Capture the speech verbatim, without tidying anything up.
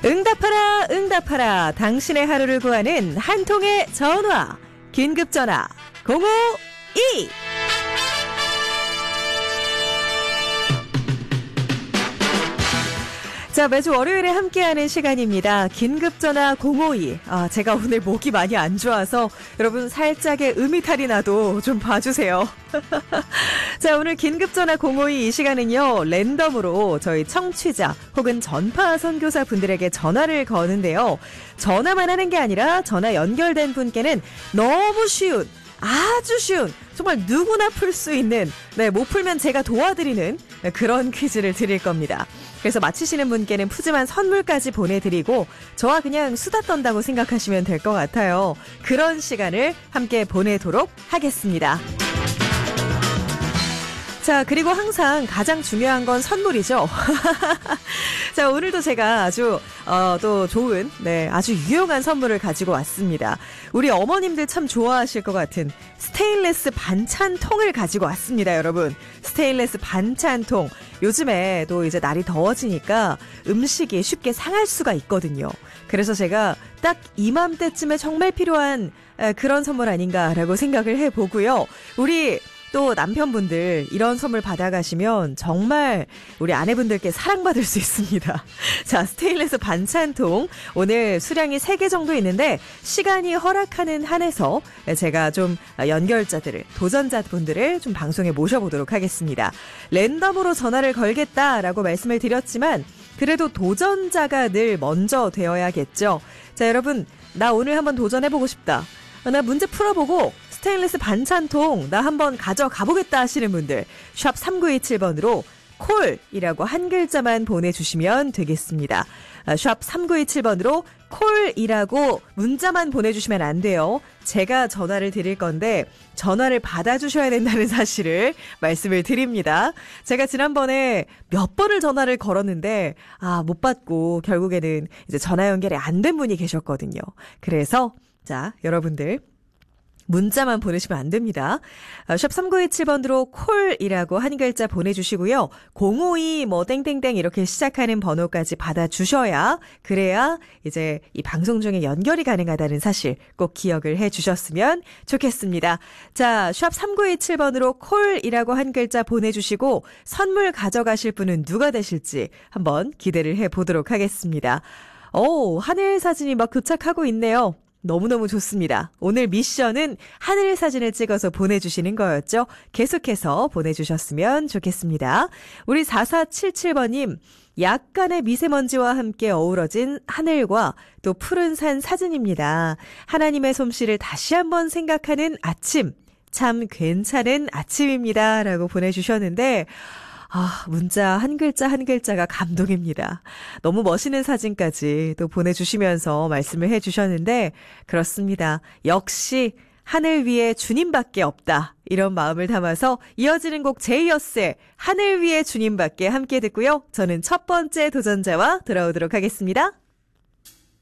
응답하라 응답하라 당신의 하루를 구하는 한 통의 전화 긴급전화 공오이. 자, 매주 월요일에 함께하는 시간입니다. 긴급전화 공오이. 아, 제가 오늘 목이 많이 안 좋아서 여러분 살짝의 음이탈이 나도 좀 봐주세요. 자, 오늘 긴급전화 공오이 이 시간은요, 랜덤으로 저희 청취자 혹은 전파 선교사 분들에게 전화를 거는데요. 전화만 하는 게 아니라 전화 연결된 분께는 너무 쉬운, 아주 쉬운, 정말 누구나 풀 수 있는, 네, 못 풀면 제가 도와드리는 그런 퀴즈를 드릴 겁니다. 그래서 맞히시는 분께는 푸짐한 선물까지 보내드리고 저와 그냥 수다 떤다고 생각하시면 될 것 같아요. 그런 시간을 함께 보내도록 하겠습니다. 자, 그리고 항상 가장 중요한 건 선물이죠. 자, 오늘도 제가 아주 어, 또 좋은, 네, 아주 유용한 선물을 가지고 왔습니다. 우리 어머님들 참 좋아하실 것 같은 스테인리스 반찬통을 가지고 왔습니다, 여러분. 스테인리스 반찬통. 요즘에 또 이제 날이 더워지니까 음식이 쉽게 상할 수가 있거든요. 그래서 제가 딱 이맘때쯤에 정말 필요한 그런 선물 아닌가라고 생각을 해보고요. 우리 또 남편분들 이런 선물 받아가시면 정말 우리 아내분들께 사랑받을 수 있습니다. 자, 스테인리스 반찬통 오늘 수량이 세 개 정도 있는데 시간이 허락하는 한에서 제가 좀 연결자들을, 도전자분들을 좀 방송에 모셔보도록 하겠습니다. 랜덤으로 전화를 걸겠다라고 말씀을 드렸지만 그래도 도전자가 늘 먼저 되어야겠죠. 자, 여러분, 나 오늘 한번 도전해보고 싶다. 나 문제 풀어보고 스테인리스 반찬통 나 한번 가져가 보겠다 하시는 분들 샵 삼구이칠 번으로 콜이라고 한 글자만 보내주시면 되겠습니다. 샵 삼구이칠 번으로 콜이라고 문자만 보내주시면 안 돼요. 제가 전화를 드릴 건데 전화를 받아주셔야 된다는 사실을 말씀을 드립니다. 제가 지난번에 몇 번을 전화를 걸었는데 아, 못 받고 결국에는 이제 전화 연결이 안 된 분이 계셨거든요. 그래서 자, 여러분들 문자만 보내시면 안 됩니다. 샵 삼구이칠 번으로 콜이라고 한 글자 보내주시고요. 공오이 뭐 땡땡땡 이렇게 시작하는 번호까지 받아주셔야, 그래야 이제 이 방송 중에 연결이 가능하다는 사실 꼭 기억을 해주셨으면 좋겠습니다. 자, 샵 삼구이칠 번으로 콜이라고 한 글자 보내주시고 선물 가져가실 분은 누가 되실지 한번 기대를 해보도록 하겠습니다. 오, 하늘 사진이 막 도착하고 있네요. 너무너무 좋습니다. 오늘 미션은 하늘 사진을 찍어서 보내주시는 거였죠. 계속해서 보내주셨으면 좋겠습니다. 우리 사사칠칠 번님, 약간의 미세먼지와 함께 어우러진 하늘과 또 푸른 산 사진입니다. 하나님의 솜씨를 다시 한번 생각하는 아침, 참 괜찮은 아침입니다. 라고 보내주셨는데 아, 문자 한 글자 한 글자가 감동입니다. 너무 멋있는 사진까지 또 보내주시면서 말씀을 해주셨는데 그렇습니다. 역시 하늘 위에 주님밖에 없다. 이런 마음을 담아서 이어지는 곡 제이어스의 하늘 위에 주님밖에 함께 듣고요. 저는 첫 번째 도전자와 돌아오도록 하겠습니다.